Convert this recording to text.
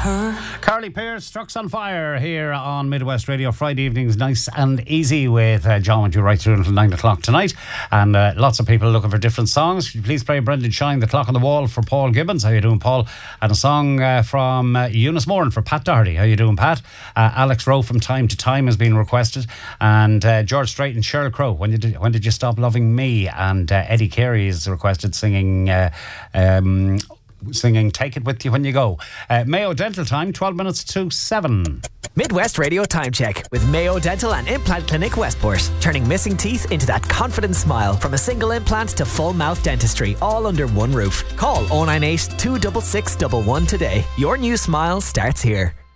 Carly Pearce, Trucks on Fire, here on Midwest Radio. Friday evenings, nice and easy with John with you right through until 9 o'clock tonight. And lots of people looking for different songs. Could you please play Brendan Shine, The Clock on the Wall for Paul Gibbons? How you doing, Paul? And a song from Eunice Moran for Pat Doherty. How you doing, Pat? Alex Rowe from Time to Time has been requested. And George Strait and Sheryl Crow, when did you stop loving me? And Eddie Carey is requested singing Take It With You When You Go. Mayo Dental time, 12 minutes to 7. Midwest Radio Time Check with Mayo Dental and Implant Clinic Westport. Turning missing teeth into that confident smile. From a single implant to full mouth dentistry, all under one roof. Call 098 266 11 today. Your new smile starts here.